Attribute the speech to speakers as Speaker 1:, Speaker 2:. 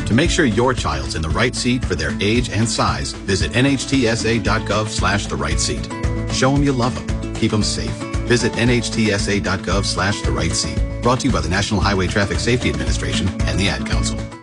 Speaker 1: To make sure your child's in the right seat for their age and size, visit nhtsa.gov/the right seat. Show them you love them. Keep them safe. Visit nhtsa.gov/the right seat. Brought to you by the National Highway Traffic Safety Administration and the Ad Council.